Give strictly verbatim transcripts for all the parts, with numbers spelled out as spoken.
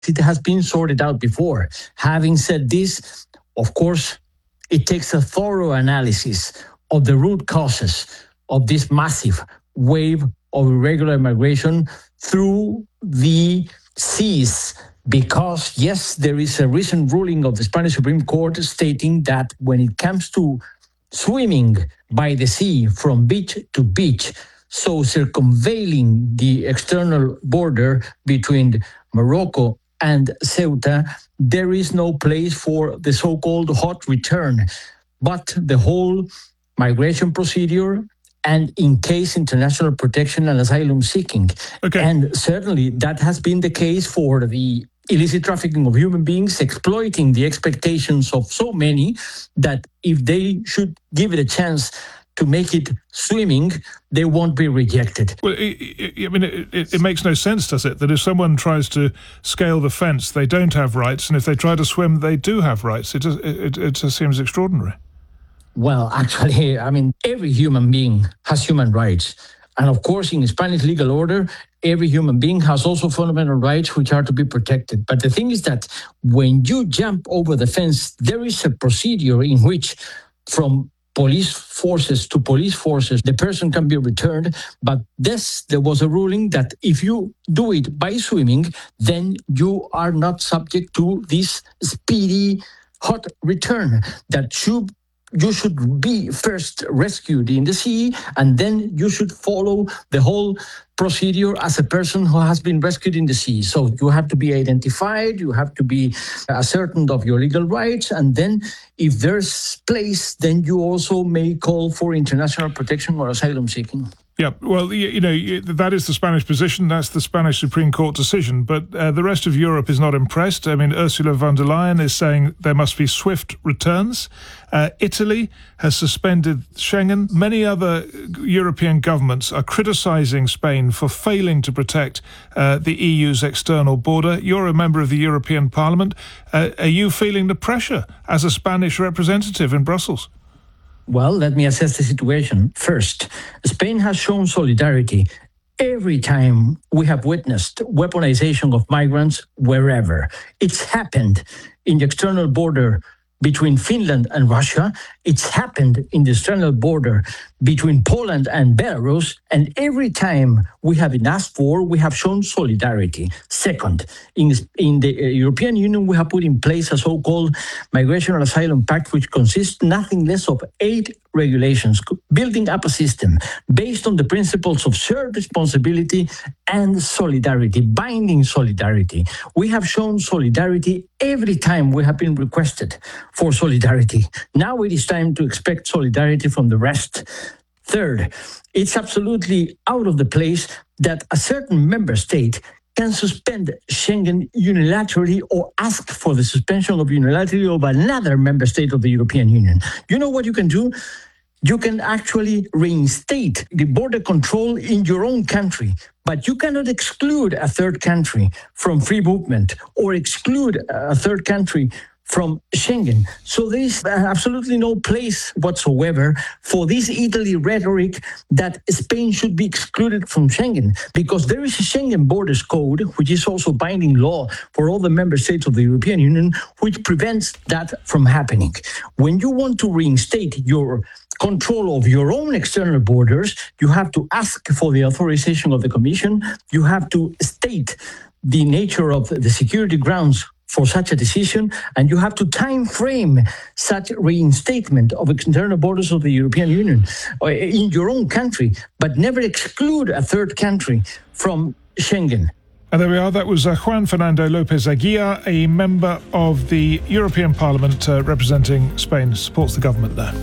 It has been sorted out before. Having said this, of course, it takes a thorough analysis of the root causes of this massive wave of irregular migration through the seas. Because, yes, there is a recent ruling of the Spanish Supreme Court stating that when it comes to swimming by the sea from beach to beach, so circumventing the external border between Morocco and Ceuta, there is no place for the so-called hot return. But the whole migration procedure and in case international protection and asylum seeking. Okay. And certainly that has been the case for the illicit trafficking of human beings, exploiting the expectations of so many that if they should give it a chance to make it swimming, they won't be rejected. Well, it, it, I mean, it, it, it makes no sense, does it, that if someone tries to scale the fence, they don't have rights, and if they try to swim, they do have rights. It just, it, it just seems extraordinary. Well, actually, I mean, every human being has human rights. And of course, in Spanish legal order, every human being has also fundamental rights which are to be protected. But the thing is that when you jump over the fence, there is a procedure in which from police forces to police forces, the person can be returned. But this, there was a ruling that if you do it by swimming, then you are not subject to this speedy hot return that should you should be first rescued in the sea, and then you should follow the whole procedure as a person who has been rescued in the sea. So you have to be identified, you have to be ascertained of your legal rights, and then if there's place, then you also may call for international protection or asylum seeking. Yeah, well, you, you know, that is the Spanish position. That's the Spanish Supreme Court decision. But uh, the rest of Europe is not impressed. I mean, Ursula von der Leyen is saying there must be swift returns. Uh, Italy has suspended Schengen. Many other European governments are criticising Spain for failing to protect uh, the E U's external border. You're a member of the European Parliament. Uh, are you feeling the pressure as a Spanish representative in Brussels? Well, let me assess the situation. First, Spain has shown solidarity every time we have witnessed weaponization of migrants wherever. It's happened in the external border between Finland and Russia. It's happened in the external border between Poland and Belarus. And every time we have been asked for, we have shown solidarity. Second, in, in the European Union, we have put in place a so-called Migration and Asylum Pact, which consists nothing less of eight regulations, building up a system based on the principles of shared responsibility and solidarity, binding solidarity. We have shown solidarity every time we have been requested for solidarity. Now it is time to expect solidarity from the rest. Third, it's absolutely out of the place that a certain member state can suspend Schengen unilaterally or ask for the suspension of unilaterally of another member state of the European Union. You know what you can do? You can actually reinstate the border control in your own country, but you cannot exclude a third country from free movement or exclude a third country from Schengen. So there is absolutely no place whatsoever for this Italy rhetoric that Spain should be excluded from Schengen, because there is a Schengen Borders Code, which is also binding law for all the member states of the European Union, which prevents that from happening. When you want to reinstate your control of your own external borders, you have to ask for the authorization of the Commission, you have to state the nature of the security grounds for such a decision, and you have to time frame such reinstatement of external borders of the European Union in your own country, but never exclude a third country from Schengen. And there we are. That was uh, Juan Fernando López Aguiar, a member of the European Parliament uh, representing Spain, supports the government there.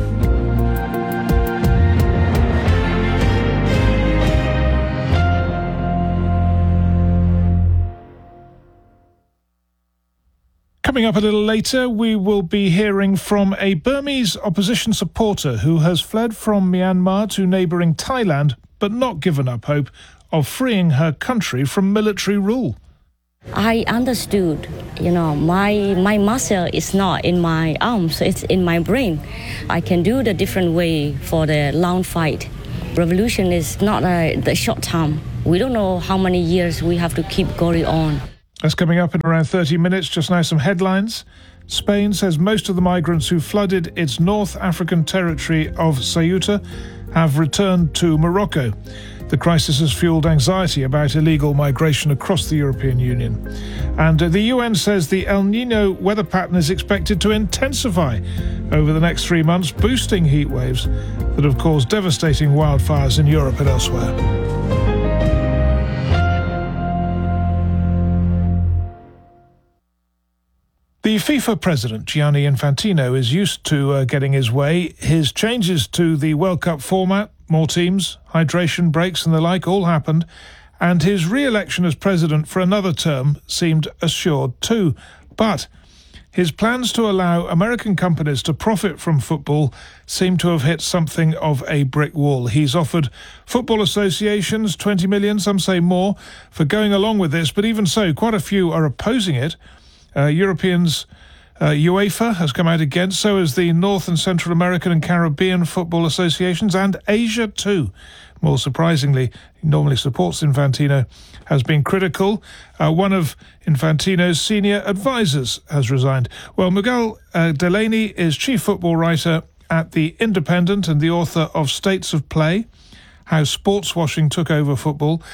Coming up a little later, we will be hearing from a Burmese opposition supporter who has fled from Myanmar to neighbouring Thailand, but not given up hope of freeing her country from military rule. I understood, you know, my my muscle is not in my arms, it's in my brain. I can do the different way for the long fight. Revolution is not a, the short term. We don't know how many years we have to keep going on. That's coming up in around thirty minutes. Just now, some headlines. Spain says most of the migrants who flooded its North African territory of Ceuta have returned to Morocco. The crisis has fueled anxiety about illegal migration across the European Union. And the U N says the El Niño weather pattern is expected to intensify over the next three months, boosting heat waves that have caused devastating wildfires in Europe and elsewhere. The FIFA president, Gianni Infantino, is used to uh, getting his way. His changes to the World Cup format, more teams, hydration breaks and the like, all happened. And his re-election as president for another term seemed assured too. But his plans to allow American companies to profit from football seem to have hit something of a brick wall. He's offered football associations twenty million, some say more, for going along with this. But even so, quite a few are opposing it. Uh, Europeans, uh, UEFA has come out against, so has the North and Central American and Caribbean football associations, and Asia too. More surprisingly, he normally supports Infantino, has been critical. Uh, one of Infantino's senior advisors has resigned. Well, Miguel uh, Delaney is chief football writer at The Independent and the author of States of Play, How Sports Washing Took Over Football.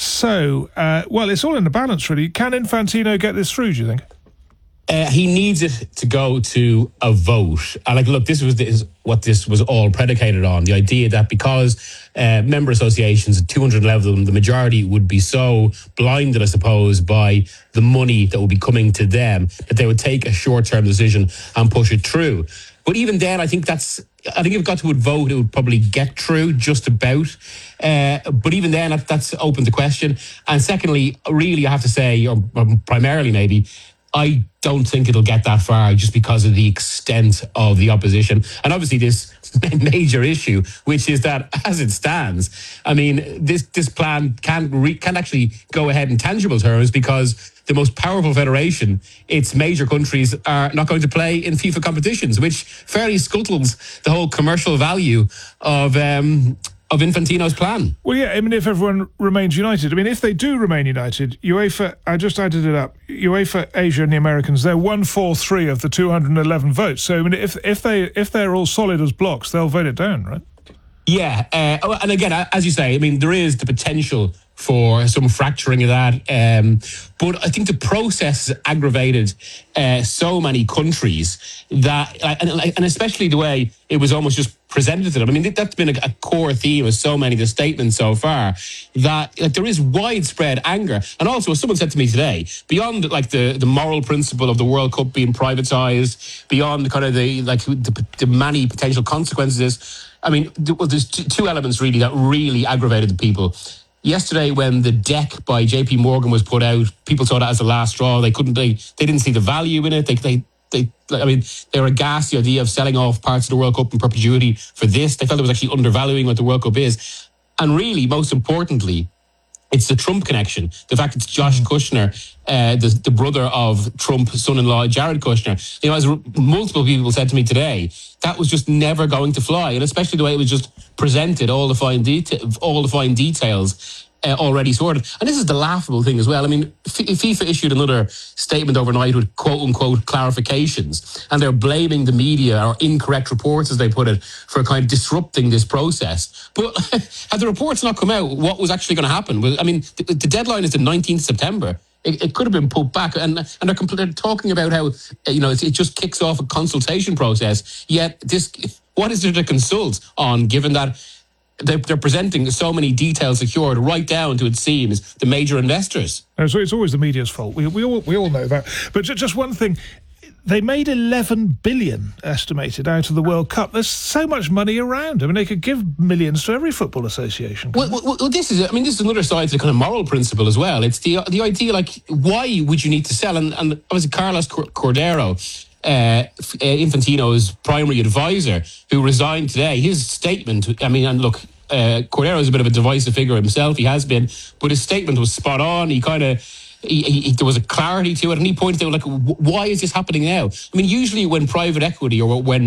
So, uh, well, it's all in the balance, really. Can Infantino get this through, do you think? Uh, he needs it to go to a vote. And like, look, this was this, what this was all predicated on. The idea that because uh, member associations, two hundred eleven of them, the majority would be so blinded, I suppose, by the money that would be coming to them, that they would take a short-term decision and push it through. But even then, I think that's, I think if it got to a vote, it would probably get through just about. Uh, but even then, that, that's open to question. And secondly, really, I have to say, or, or primarily maybe, I don't think it'll get that far just because of the extent of the opposition. And obviously this major issue, which is that as it stands, I mean, this this plan can't, re- can't actually go ahead in tangible terms because the most powerful federation, its major countries are not going to play in FIFA competitions, which fairly scuttles the whole commercial value of um, of Infantino's plan. Well, yeah, I mean, if everyone remains united. I mean, if they do remain united, UEFA, I just added it up, UEFA, Asia and the Americans, they're one four three of the two hundred eleven votes. So, I mean, if if, they, if they're all solid as blocks, they'll vote it down, right? Yeah, uh, and again, as you say, I mean, there is the potential for some fracturing of that. Um, but I think the process has aggravated uh, so many countries that, and, and especially the way it was almost just presented to them. I mean, that's been a, a core theme of so many of the statements so far, that like, there is widespread anger. And also, as someone said to me today, beyond like the, the moral principle of the World Cup being privatised, beyond kind of the like the, the many potential consequences, I mean, well, there's two elements really that really aggravated the people. Yesterday, when the deck by J P Morgan was put out, people saw that as the last straw. They couldn't, they, they didn't see the value in it. They, they, they, I mean, they were aghast the idea of selling off parts of the World Cup in perpetuity for this. They felt it was actually undervaluing what the World Cup is. And really, most importantly, it's the Trump connection. The fact it's Josh Kushner, uh, the, the brother of Trump's son-in-law, Jared Kushner. You know, as multiple people said to me today, that was just never going to fly. And especially the way it was just presented, all the fine, deta- all the fine details uh, already sorted. And this is the laughable thing as well. I mean, F- FIFA issued another statement overnight with quote-unquote clarifications. And they're blaming the media, or incorrect reports, as they put it, for kind of disrupting this process. But had the reports not come out, what was actually going to happen? I mean, the, the deadline is the nineteenth of September. It, it could have been put back, and and they're, compl- they're talking about how, you know, it, it just kicks off a consultation process. Yet this, what is there to consult on, given that they're, they're presenting so many details secured right down to, it seems, the major investors? Uh, so it's always the media's fault. We we all we all know that. But just one thing. They made eleven billion estimated out of the World Cup. There's so much money around. I mean, they could give millions to every football association. Well, well, well, this is, I mean, this is another side to the kind of moral principle as well. It's the the idea, like, why would you need to sell? And, and obviously, Carlos Cordero, uh, Infantino's primary advisor, who resigned today, his statement, I mean, and look, uh, Cordero is a bit of a divisive figure himself. He has been, but his statement was spot on. He kind of, He, he, there was a clarity to it, and he pointed out, like, why is this happening now? I mean, usually when private equity or when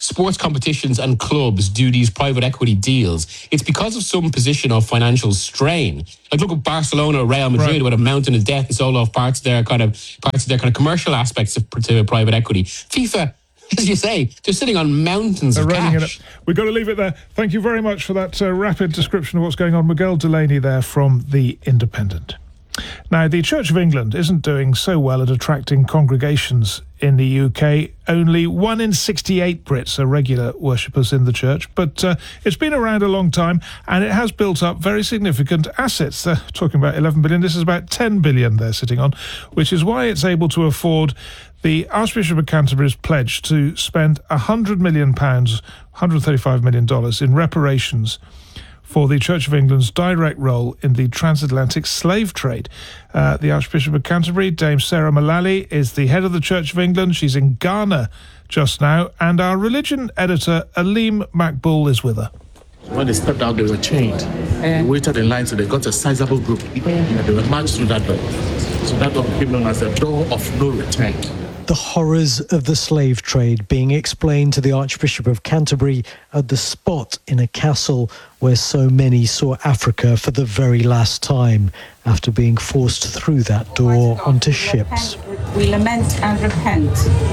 sports competitions and clubs do these private equity deals, it's because of some position of financial strain. Like look at Barcelona or Real Madrid, Right. with a mountain of debt and sold off parts of their kind of parts of their kind of commercial aspects of to private equity. FIFA, as you say, they're sitting on mountains They're of running cash. it up. We've got to leave it there. Thank you very much for that uh, rapid description of what's going on. Miguel Delaney there from The Independent. Now, the Church of England isn't doing so well at attracting congregations in the U K. Only one in sixty-eight Brits are regular worshippers in the church, but uh, it's been around a long time and it has built up very significant assets. They're talking about eleven billion. This is about ten billion they're sitting on, which is why it's able to afford the Archbishop of Canterbury's pledge to spend one hundred million pounds, one hundred thirty-five million dollars in reparations for the Church of England's direct role in the transatlantic slave trade. Uh, the Archbishop of Canterbury, Dame Sarah Mullally, is the head of the Church of England. She's in Ghana just now, and our religion editor, Aleem Makbul, is with her. When they stepped out, they were chained. They waited in line, so they got a sizable group. And they were marched through that door. So that door became known as the door of no return. The horrors of the slave trade being explained to the Archbishop of Canterbury at the spot in a castle where so many saw Africa for the very last time after being forced through that door onto ships. We lament and repent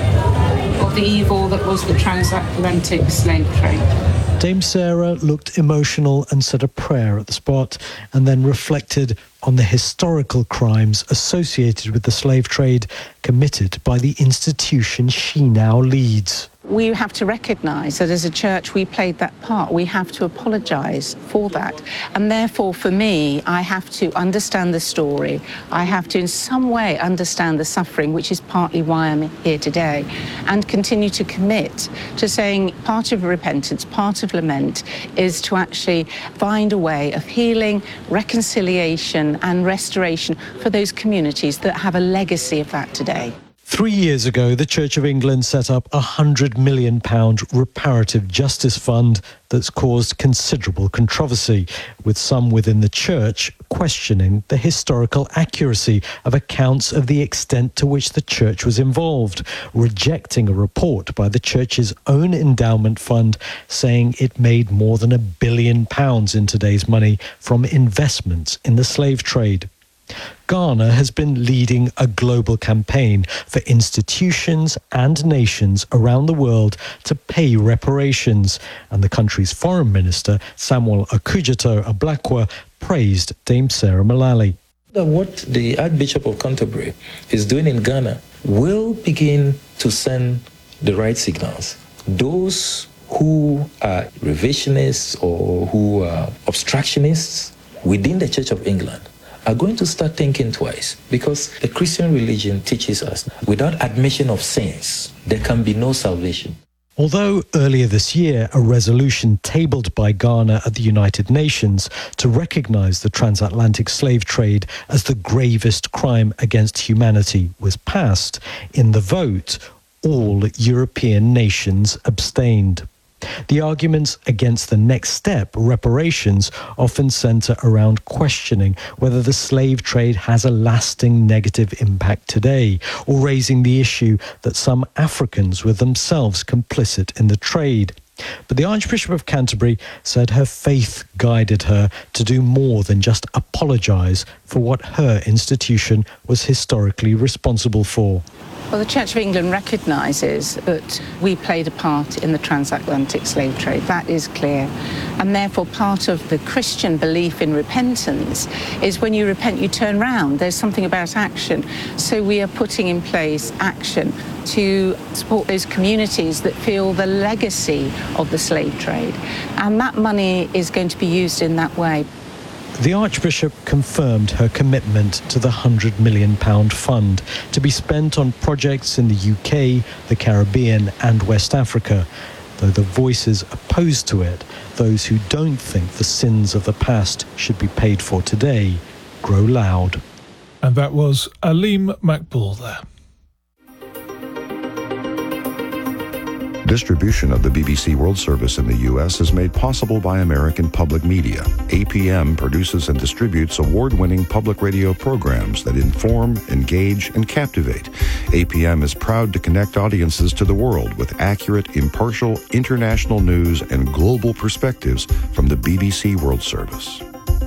of the evil that was the transatlantic slave trade. Dame Sarah looked emotional and said a prayer at the spot and then reflected on the historical crimes associated with the slave trade committed by the institution she now leads. We have to recognise that as a church we played that part. We have to apologise for that. And therefore, for me, I have to understand the story. I have to in some way understand the suffering, which is partly why I'm here today, and continue to commit to saying part of repentance, part of lament is to actually find a way of healing, reconciliation and restoration for those communities that have a legacy of that today. Three years ago, the Church of England set up a one hundred million pounds reparative justice fund that's caused considerable controversy, with some within the church questioning the historical accuracy of accounts of the extent to which the church was involved, rejecting a report by the church's own endowment fund saying it made more than a billion pounds in today's money from investments in the slave trade. Ghana has been leading a global campaign for institutions and nations around the world to pay reparations, and the country's foreign minister, Samuel Okudzeto-Ablakwa, praised Dame Sarah Mullally. What the Archbishop of Canterbury is doing in Ghana will begin to send the right signals. Those who are revisionists or who are obstructionists within the Church of England are going to start thinking twice, because the Christian religion teaches us without admission of sins, there can be no salvation. Although earlier this year a resolution tabled by Ghana at the United Nations to recognise the transatlantic slave trade as the gravest crime against humanity was passed, in the vote, all European nations abstained. The arguments against the next step, reparations, often centre around questioning whether the slave trade has a lasting negative impact today, or raising the issue that some Africans were themselves complicit in the trade. But the Archbishop of Canterbury said her faith guided her to do more than just apologise for what her institution was historically responsible for. Well, the Church of England recognises that we played a part in the transatlantic slave trade. That is clear. And therefore, part of the Christian belief in repentance is when you repent, you turn round. There's something about action. So we are putting in place action to support those communities that feel the legacy of the slave trade. And that money is going to be used in that way. The Archbishop confirmed her commitment to the one hundred million pounds fund to be spent on projects in the U K, the Caribbean and West Africa, though the voices opposed to it, those who don't think the sins of the past should be paid for today, grow loud. And that was Aleem Makbul there. Distribution of the B B C World Service in the U S is made possible by American Public Media. A P M produces and distributes award-winning public radio programs that inform, engage, and captivate. A P M is proud to connect audiences to the world with accurate, impartial, international news and global perspectives from the B B C World Service.